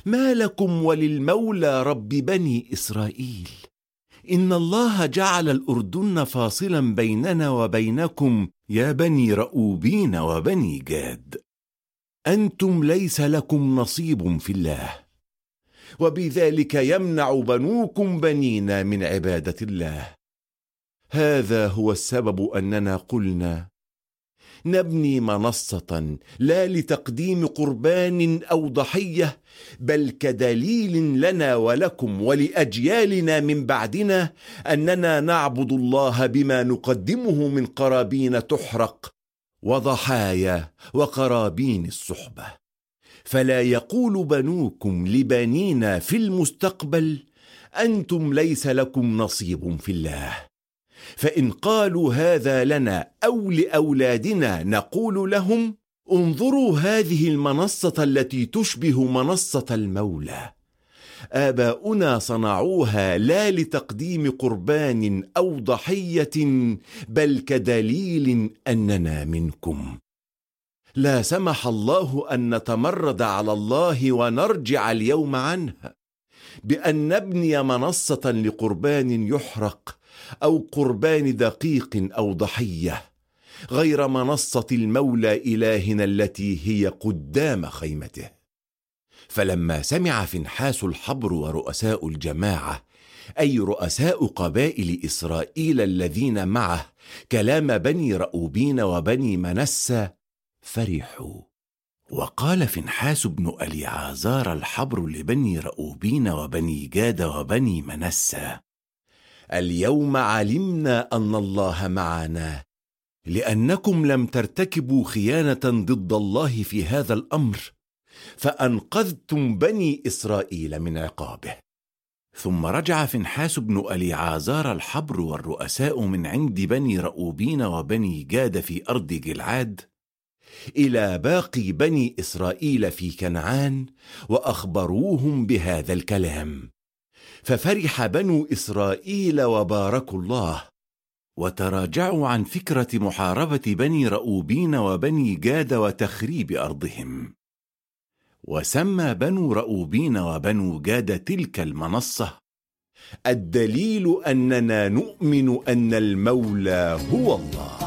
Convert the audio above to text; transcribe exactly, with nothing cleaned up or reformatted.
ما لكم وللمولى رب بني إسرائيل؟ إن الله جعل الأردن فاصلا بيننا وبينكم يا بني رؤوبين وبني جاد. أنتم ليس لكم نصيب في الله، وبذلك يمنع بنوكم بنينا من عبادة الله. هذا هو السبب أننا قلنا: نبني منصة لا لتقديم قربان أو ضحية، بل كدليل لنا ولكم ولأجيالنا من بعدنا أننا نعبد الله بما نقدمه من قرابين تحرق وضحايا وقرابين الصحبة. فلا يقول بنوكم لبنينا في المستقبل: أنتم ليس لكم نصيب في الله. فإن قالوا هذا لنا أو لأولادنا نقول لهم: انظروا هذه المنصة التي تشبه منصة المولى، آباؤنا صنعوها لا لتقديم قربان أو ضحية، بل كدليل أننا منكم. لا سمح الله أن نتمرد على الله ونرجع اليوم عنها بأن نبني منصة لقربان يحرق أو قربان دقيق أو ضحية، غير منصة المولى إلهنا التي هي قدام خيمته. فلما سمع فنحاس الحبر ورؤساء الجماعة، أي رؤساء قبائل إسرائيل الذين معه، كلام بني رؤوبين وبني منسى، فرحوا. وقال فنحاس بن أليعازار الحبر لبني رؤوبين وبني جاد وبني منسى: اليوم علمنا أن الله معنا، لأنكم لم ترتكبوا خيانة ضد الله في هذا الأمر، فأنقذتم بني إسرائيل من عقابه. ثم رجع فنحاس بن أليعازار الحبر والرؤساء من عند بني رؤوبين وبني جاد في أرض جلعاد إلى باقي بني إسرائيل في كنعان، وأخبروهم بهذا الكلام، ففرح بنو إسرائيل وباركوا الله، وتراجعوا عن فكرة محاربة بني رؤوبين وبني جاد وتخريب أرضهم. وسمى بنو رؤوبين وبنو جاد تلك المنصة: الدليل أننا نؤمن أن المولى هو الله.